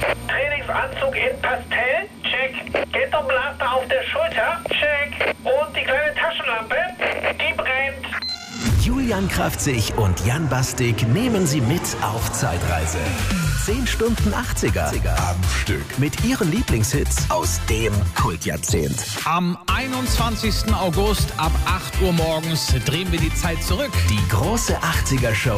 Trainingsanzug in Pastell? Check. Ghetto-Blaster auf der Schulter? Check. Und die kleine Taschenlampe? Die brennt. Julian Kraftzig und Jan Bastik nehmen Sie mit auf Zeitreise. 10 Stunden 80er am Stück mit ihren Lieblingshits aus dem Kultjahrzehnt. Am 21. August ab 8 Uhr morgens drehen wir die Zeit zurück. Die große 80er-Show